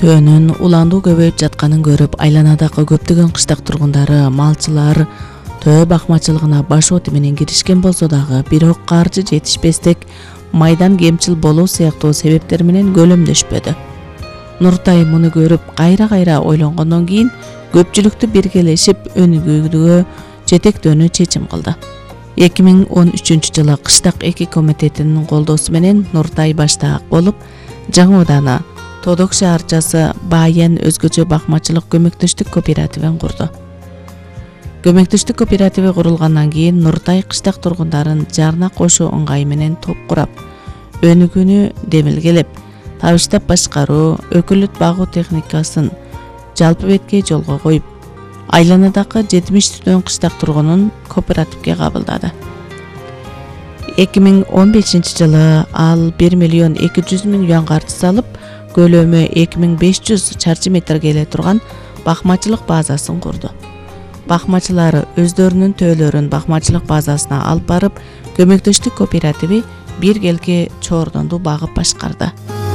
төөнүн уландуу көбөйүп жатканын көрүп, айланадагы көптөгөн кыштак тургундары, малчылар төө бакмачылыгына баш оты менен киришкен болсо дагы, бирок каржы жетишпестик, майдан кемчил болуу сыяктуу себептер менен көлөмдөшпөдү. Нуртай муну көрүп, кайра ойлонгондон кийин көпчүлүктү биргелешип өнүгүүгө жетектөөнү чечим кылды. 2013-жылы Кыштак 2 комитетинин колдоосу менен Нуртай баштаак болуп, жаңыданы Тодок шаарчасы Бааян өзгөчө бакмачылык көмөктөштүк кооперативин курду. Көмөктөштүк кооперативи курулгандан кийин Нуртай кыштак тургундарын жарна кошуу ыңгайы менен топ курап, өнүгүүнү демилгелеп, табыштап башкаруу, өкүлөт багуу техникасын жалпы бетке жолго коюп, айланадагы 70 кыштак тургунун кооперативге кабылдады. 2015-жылы ал 1.200.000 юан каржы салып, көлөмү 2500 чарчы метрге келе турган бакмачылык базасын курду. Бакмачылар өздөрүнүн төөлөрүн бакмачылык базасына алып барып, көмөктөштүк кооперативи бир келки чоордонду багып башкарды.